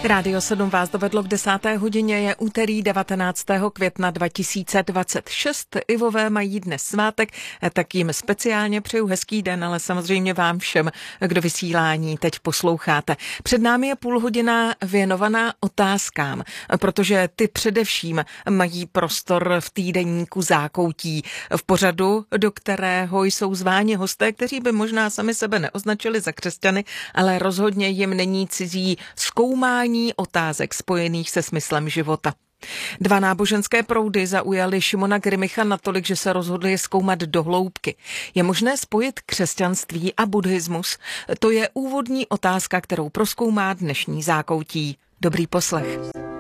Rádio 7 vás dovedlo k 10. hodině, je úterý 19. května 2026. Ivové mají dnes svátek, tak jim speciálně přeju hezký den, ale samozřejmě vám všem, kdo vysílání teď posloucháte. Před námi je půl hodina věnovaná otázkám, protože ty především mají prostor v týdeníku Zákoutí, v pořadu, do kterého jsou zváni hosté, kteří by možná sami sebe neoznačili za křesťany, ale rozhodně jim není cizí zkoumání otázek spojených se smyslem života. Dva náboženské proudy zaujaly Šimona Grymicha natolik, že se rozhodli je zkoumat do hloubky. Je možné spojit křesťanství a buddhismus? To je úvodní otázka, kterou prozkoumá dnešní Zákoutí. Dobrý poslech.